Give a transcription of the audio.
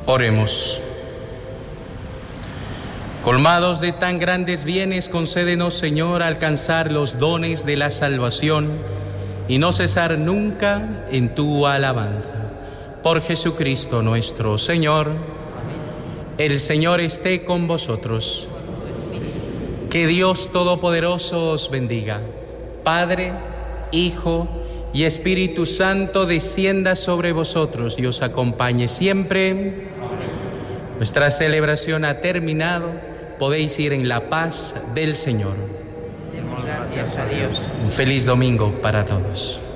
Oremos. Colmados de tan grandes bienes, concédenos, Señor, alcanzar los dones de la salvación y no cesar nunca en tu alabanza. Por Jesucristo nuestro Señor. El Señor esté con vosotros. Que Dios Todopoderoso os bendiga. Padre, Hijo y Espíritu Santo descienda sobre vosotros y os acompañe siempre. Nuestra celebración ha terminado. Podéis ir en la paz del Señor. Demos gracias a Dios. Un feliz domingo para todos.